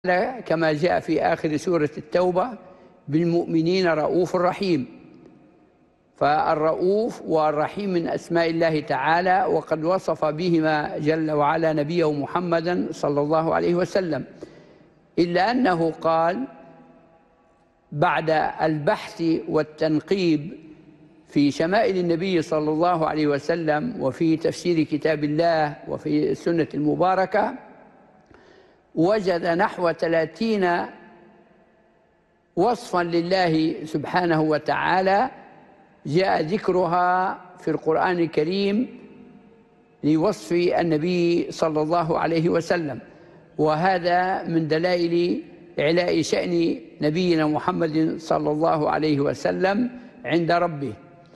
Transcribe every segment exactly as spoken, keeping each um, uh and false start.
كما جاء في آخر سورة التوبة: بالمؤمنين رؤوف رحيم. فالرؤوف والرحيم من أسماء الله تعالى، وقد وصف بهما جل وعلا نبيه محمدا صلى الله عليه وسلم، إلا أنه قال بعد البحث والتنقيب في شمائل النبي صلى الله عليه وسلم وفي تفسير كتاب الله وفي السنة المباركة، وجد نحو ثلاثين وصفا لله سبحانه وتعالى جاء ذكرها في القرآن الكريم لوصف النبي صلى الله عليه وسلم، وهذا من دلائل إعلاء شأن نبينا محمد صلى الله عليه وسلم عند ربه.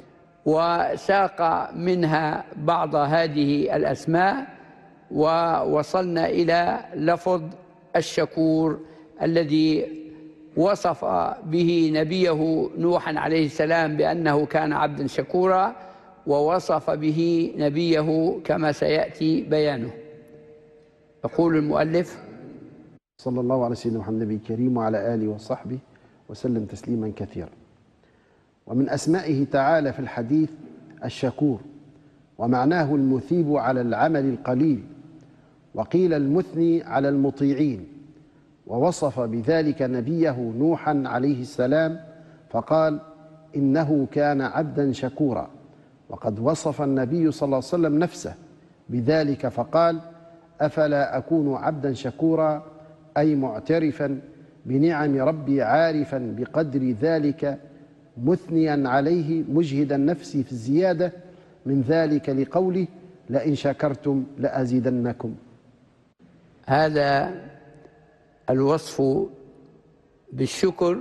وساق منها بعض هذه الأسماء، ووصلنا إلى لفظ الشكور الذي وصف به نبيه نوحا عليه السلام بأنه كان عبدا شكورا، ووصف به نبيه كما سيأتي بيانه. يقول المؤلف: صلى الله على سيدنا محمد النبي الكريم وعلى آله وصحبه وسلم تسليما كثيرا. ومن أسمائه تعالى في الحديث الشكور، ومعناه المثيب على العمل القليل، وقيل المثني على المطيعين. ووصف بذلك نبيه نوحا عليه السلام فقال: إنه كان عبدا شكورا. وقد وصف النبي صلى الله عليه وسلم نفسه بذلك فقال: أفلا أكون عبدا شكورا، أي معترفا بنعم ربي عارفا بقدر ذلك مثنيا عليه مجهدا نفسي في الزيادة من ذلك، لقوله: لئن شكرتم لأزيدنكم. هذا الوصف بالشكر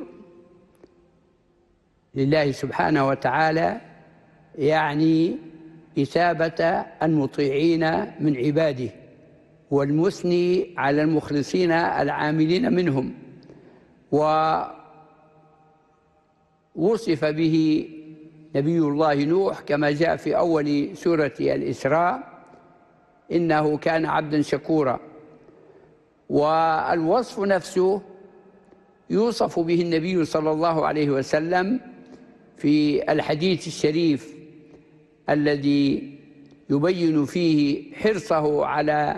لله سبحانه وتعالى يعني إثابة المطيعين من عباده، والمثني على المخلصين العاملين منهم. ووصف به نبي الله نوح كما جاء في أول سورة الإسراء: إنه كان عبدا شكورا. والوصف نفسه يوصف به النبي صلى الله عليه وسلم في الحديث الشريف الذي يبين فيه حرصه على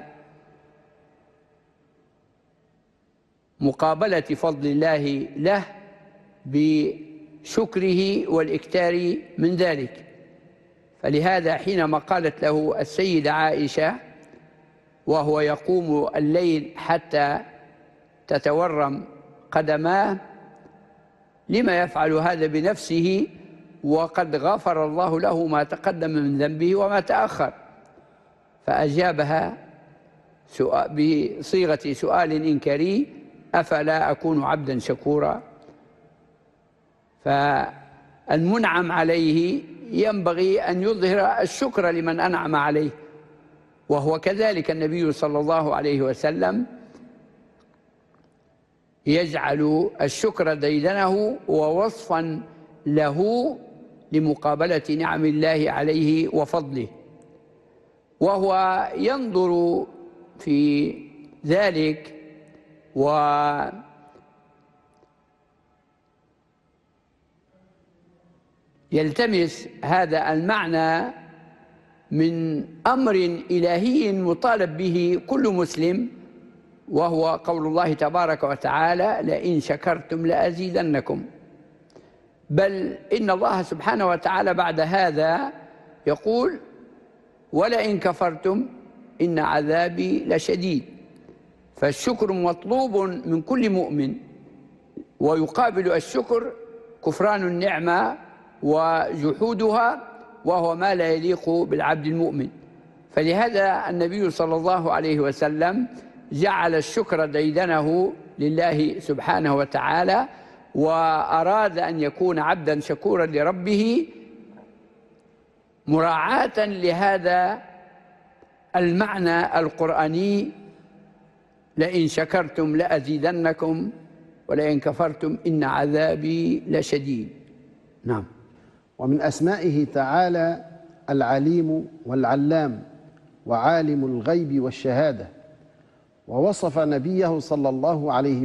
مقابلة فضل الله له بشكره والإكثار من ذلك. فلهذا حينما قالت له السيدة عائشة وهو يقوم الليل حتى تتورم قدماه: لما يفعل هذا بنفسه وقد غفر الله له ما تقدم من ذنبه وما تأخر؟ فأجابها بصيغة سؤال إنكاري: أفلا أكون عبدا شكورا؟ فالمنعم عليه ينبغي أن يظهر الشكر لمن أنعم عليه، وهو كذلك النبي صلى الله عليه وسلم يجعل الشكر ديدنه ووصفا له لمقابلة نعم الله عليه وفضله. وهو ينظر في ذلك ويلتمس هذا المعنى من أمر إلهي مطالب به كل مسلم، وهو قول الله تبارك وتعالى: لئن شكرتم لأزيدنكم. بل إن الله سبحانه وتعالى بعد هذا يقول: ولئن كفرتم إن عذابي لشديد. فالشكر مطلوب من كل مؤمن، ويقابل الشكر كفران النعمة وجحودها، وهو ما لا يليق بالعبد المؤمن. فلهذا النبي صلى الله عليه وسلم جعل الشكر ديدنه لله سبحانه وتعالى، وأراد أن يكون عبدا شكورا لربه مراعاة لهذا المعنى القرآني: لئن شكرتم لأزيدنكم ولئن كفرتم إن عذابي لشديد. نعم. ومن أسمائه تعالى العليم والعلام وعالم الغيب والشهادة، ووصف نبيه صلى الله عليه